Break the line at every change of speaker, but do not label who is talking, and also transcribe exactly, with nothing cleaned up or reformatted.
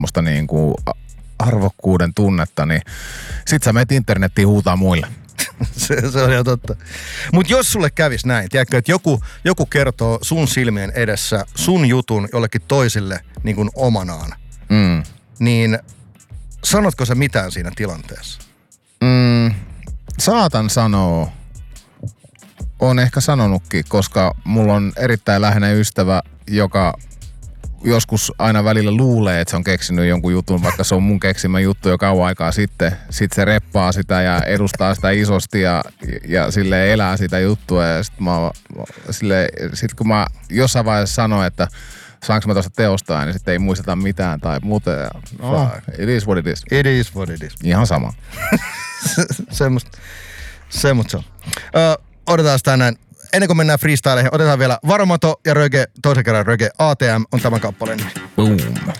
musta niinku arvokkuuden tunnetta, niin sit sä menet internettiin huutaa muille.
se, se on ihan totta. Mut jos sulle kävis näin, tiedätkö, että joku, joku kertoo sun silmien edessä sun jutun jollekin toisille niin kuin omanaan, mm. niin sanotko sä mitään siinä tilanteessa?
Mm, saatan sanoa. Oon ehkä sanonutkin, koska mulla on erittäin läheinen ystävä, joka joskus aina välillä luulee, että se on keksinyt jonkun jutun, vaikka se on mun keksimä juttu jo kauan aikaa sitten. Sitten se reppaa sitä ja edustaa sitä isosti ja, ja sille elää sitä juttua. Ja sit, mä, sille, sit kun mä jossain vaiheessa sanoin, että saanko mä tuosta teostaa, niin sitten ei muisteta mitään tai muuten. No, it is what it is.
It is what it is.
Ihan sama.
Semmosta, semmosta se on. Ö, odotetaan tänään. Ennen kuin mennään freestyleihin, otetaan vielä Varomato ja Röge, toisen kerran Röge A T M on tämän kappaleen nimi.
Boom.